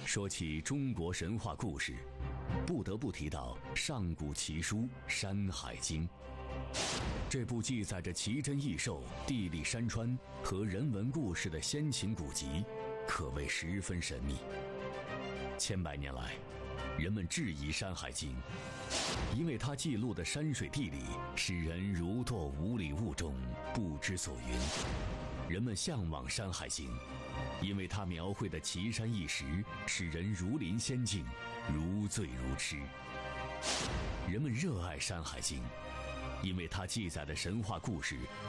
说起中国神话故事，不得不提到上古奇书《山海经》。这部记载着奇珍异兽、地理山川和人文故事的先秦古籍，可谓十分神秘。千百年来，人们质疑《山海经》，因为它记录的山水地理使人如堕五里雾中，不知所云。人们向往《山海经》，因为它描绘的奇山异石使人如临仙境，如醉如痴。人们热爱《山海经》，因为它记载的神话故事